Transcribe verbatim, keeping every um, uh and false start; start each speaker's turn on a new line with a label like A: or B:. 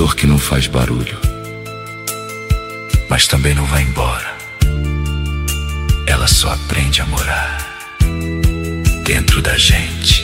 A: dor que não faz barulho, mas também não vai embora. Ela só aprende a morar dentro da gente.